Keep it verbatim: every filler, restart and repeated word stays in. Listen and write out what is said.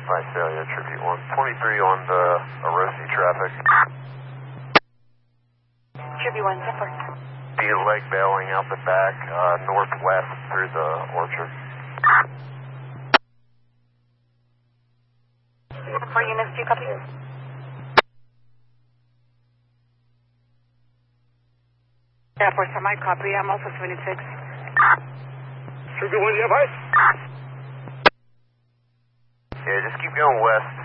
Visalia, Tribute one. twenty-three on the Orosi traffic. Tribute one, Zipper. The leg bailing out the back, uh, northwest through the orchard. Four units, do you copy? Air Force, I might copy. I'm also seventy-six. Tribute one, you have ice? Yeah, just keep going west.